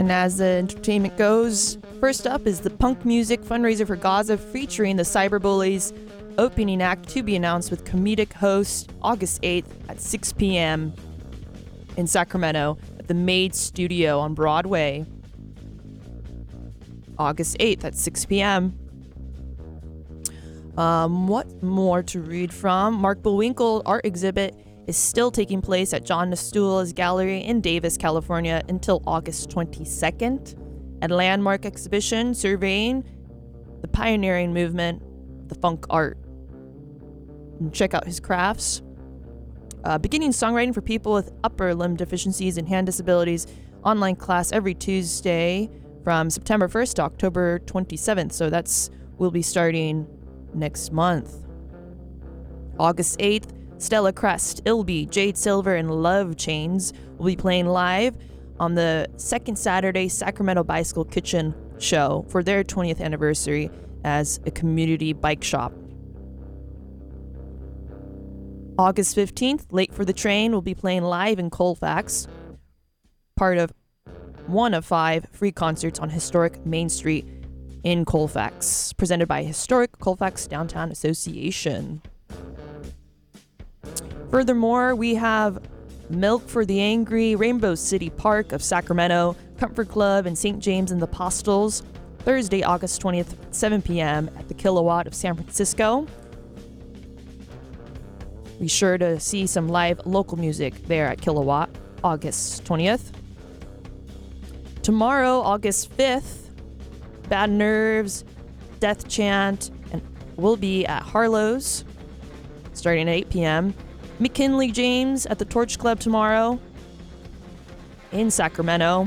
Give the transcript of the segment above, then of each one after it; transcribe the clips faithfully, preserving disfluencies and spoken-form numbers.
And as the entertainment goes, first up is the punk music fundraiser for Gaza featuring the Cyberbullies. Opening act to be announced with comedic host August eighth at six p.m. in Sacramento at the Made Studio on Broadway. August eighth at six p.m. Um, what more to read from? Mark Bullwinkle art exhibit is still taking place at John Nastula's Gallery in Davis, California until August twenty-second. And Landmark exhibition surveying the pioneering movement, the funk art. And check out his crafts. Uh, beginning songwriting for people with upper limb deficiencies and hand disabilities. Online class every Tuesday from September first to October twenty-seventh. So that's will be starting next month. August eighth, Stella Crest, Ilby, Jade Silver, and Love Chains will be playing live on the second Saturday Sacramento Bicycle Kitchen show for their twentieth anniversary as a community bike shop. August fifteenth, Late for the Train will be playing live in Colfax, part of one of five free concerts on historic Main Street in Colfax, presented by Historic Colfax Downtown Association. Furthermore, we have Milk for the Angry, Rainbow City Park of Sacramento, Comfort Club, and Saint James and the Apostles, Thursday, August twentieth, seven p.m. at the Kilowatt of San Francisco. Be sure to see some live local music there at Kilowatt, August twentieth. Tomorrow, August fifth, Bad Nerves, Death Chant, and will be at Harlow's, starting at eight p.m. McKinley James at the Torch Club tomorrow in Sacramento.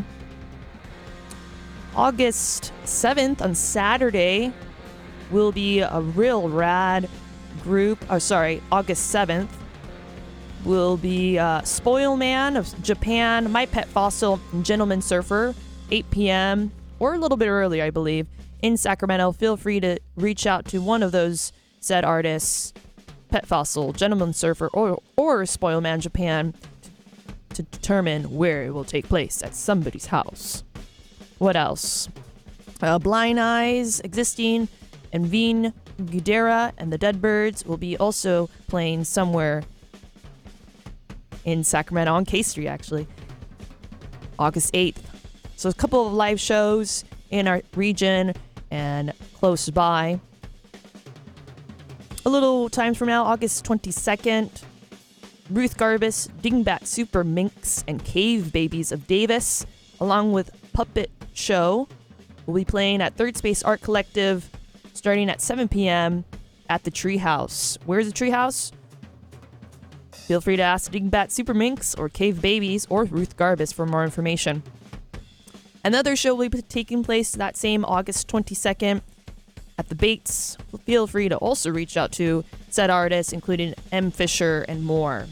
August seventh, on Saturday, will be a real rad group. Oh, sorry, August seventh will be uh, Spoil Man of Japan, My Pet Fossil, and Gentleman Surfer, eight p.m. or a little bit earlier, I believe, in Sacramento. Feel free to reach out to one of those said artists, Pet Fossil, Gentleman Surfer, or, or Spoil Man Japan, to determine where it will take place at somebody's house. What else? Uh, Blind Eyes, Existing, and Veen Gudera and the Deadbirds will be also playing somewhere in Sacramento, on K Street, actually, August eighth. So a couple of live shows in our region and close by. A little time from now, August twenty-second, Ruth Garbus, Dingbat Super Minx, and Cave Babies of Davis, along with Puppet Show, will be playing at Third Space Art Collective starting at seven p.m. at the Treehouse. Where's the Treehouse? Feel free to ask Dingbat Super Minx or Cave Babies or Ruth Garbus for more information. Another show will be taking place that same August twenty-second at the Bates. Feel free to also reach out to said artists, including M. Fisher and more.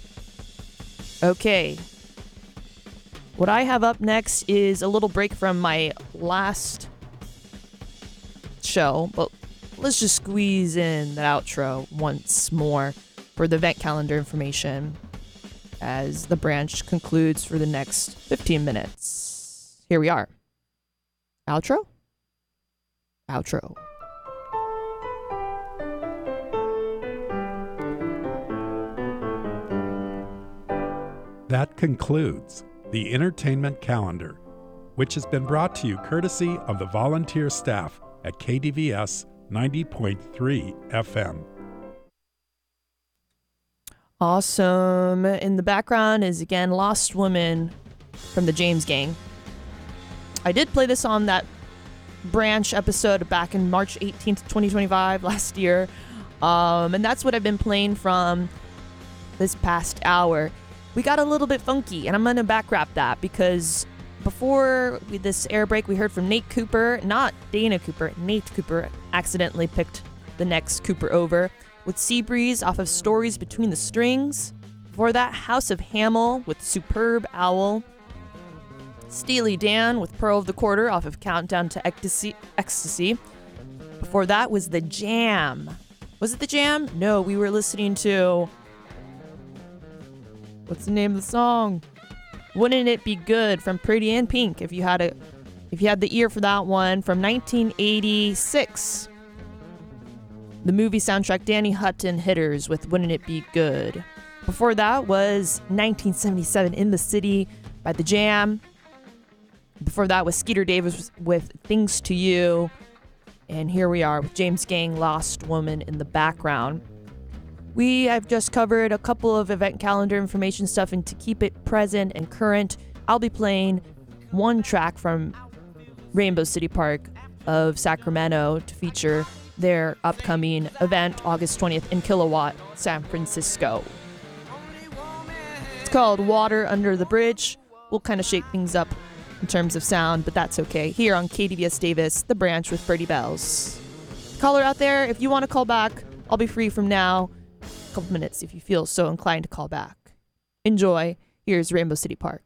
Okay. What I have up next is a little break from my last show, but let's just squeeze in the outro once more for the event calendar information as the branch concludes for the next fifteen minutes. Here we are. Outro? Outro. That concludes the entertainment calendar, which has been brought to you courtesy of the volunteer staff at K D V S ninety point three F M. Awesome. In the background is again Lost Woman from the James Gang. I did play this on that branch episode back in March eighteenth, twenty twenty-five, last year. Um, and that's what I've been playing from this past hour. We got a little bit funky, and I'm going to back wrap that because before this air break, we heard from Nate Cooper, not Dana Cooper. Nate Cooper accidentally picked the next Cooper over with Seabreeze off of Stories Between the Strings. Before that, House of Hamel with Superb Owl. Steely Dan with Pearl of the Quarter off of Countdown to Ecstasy. Ecstasy. Before that was The Jam. Was it The Jam? No, we were listening to... What's the name of the song? Wouldn't It Be Good from Pretty in Pink, if you had a if you had the ear for that one, from nineteen eighty-six. The movie soundtrack, Danny Hutton Hitters with Wouldn't It Be Good. Before that was nineteen seventy-seven, In the City by The Jam. Before that was Skeeter Davis with Things to You. And here we are with James Gang, Lost Woman in the background. We have just covered a couple of event calendar information stuff, and to keep it present and current, I'll be playing one track from Rainbow City Park of Sacramento to feature their upcoming event, August twentieth in Kilowatt, San Francisco. It's called Water Under the Bridge. We'll kind of shake things up in terms of sound, but that's okay. Here on K D V S Davis, The Branch with Birdie Bells. Caller out there, if you want to call back, I'll be free from now. A couple minutes if you feel so inclined to call back. Enjoy. Here's Rainbow City Park.